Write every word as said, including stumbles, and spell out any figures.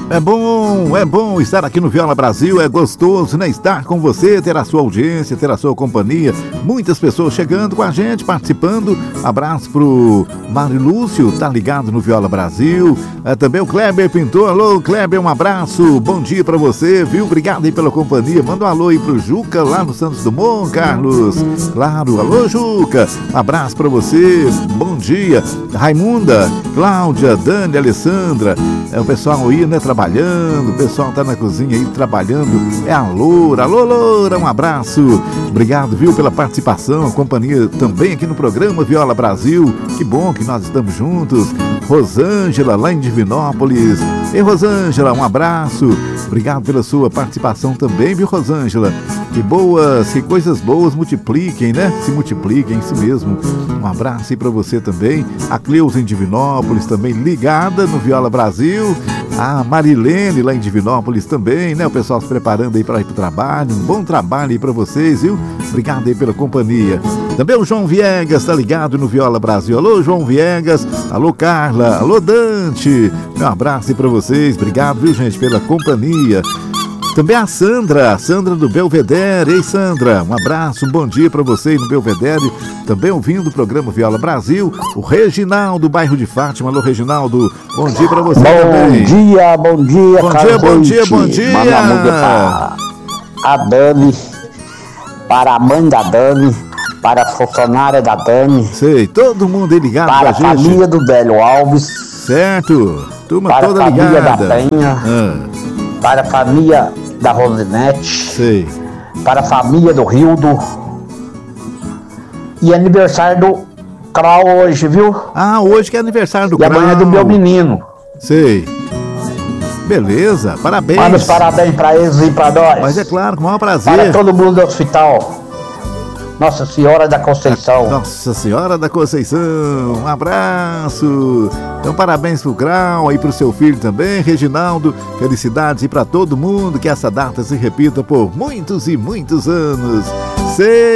É bom, é bom estar aqui no Viola Brasil, é gostoso, né? Estar com você, ter a sua audiência, ter a sua companhia. Muitas pessoas chegando com a gente, participando. Abraço pro Mário Lúcio, tá ligado no Viola Brasil. É, também o Kleber Pintor. Alô, Kleber, um abraço. Bom dia pra você, viu? Obrigado aí pela companhia. Manda um alô aí pro Juca, lá no Santos Dumont, Carlos. Claro, alô, Juca. Abraço pra você, bom dia. Raimunda, Cláudia, Dani, Alessandra. É o pessoal aí, né, trabalhando, o pessoal tá na cozinha aí trabalhando, é a Loura, alô Loura, um abraço, obrigado, viu, pela participação, a companhia também aqui no programa Viola Brasil, que bom que nós estamos juntos. Rosângela, lá em Divinópolis. Ei, Rosângela, um abraço, obrigado pela sua participação também, viu, Rosângela? Que boas, que coisas boas multipliquem, né? Se multipliquem, isso mesmo. Um abraço aí pra você também. A Cleusa em Divinópolis também ligada no Viola Brasil. A Marilene lá em Divinópolis também, né? O pessoal se preparando aí para ir pro trabalho. Um bom trabalho aí pra vocês, viu? Obrigado aí pela companhia. Também o João Viegas tá ligado no Viola Brasil. Alô, João Viegas. Alô, Carla. Alô, Dante. Um abraço aí pra vocês. Obrigado, viu, gente, pela companhia. Também a Sandra, a Sandra do Belvedere. Ei, Sandra, um abraço, um bom dia para você aí no Belvedere. Também ouvindo o programa Viola Brasil. O Reginaldo, do bairro de Fátima. Alô, Reginaldo, bom dia para você bom também. Bom dia, bom dia, Bom dia, bom dia, bom dia. Manda música para a Dani, para a mãe da Dani, para a funcionária da Dani. Sei, todo mundo aí ligado para com a a gente. família do Bélio Alves. Certo, turma para toda a família ligada. da Penha. Ah. Para a família da Rosinete. Sei. Para a família do Rildo. E aniversário do Krau hoje, viu? Ah, hoje que é aniversário do Krau. E amanhã é do meu menino. Sei. Beleza, parabéns. Manda os parabéns para eles e para nós. Mas é claro, com o maior prazer. Para todo mundo do hospital Nossa Senhora da Conceição. Nossa Senhora da Conceição, um abraço. Então parabéns pro Grau, aí pro seu filho também, Reginaldo. Felicidades e para todo mundo, que essa data se repita por muitos e muitos anos. Sei.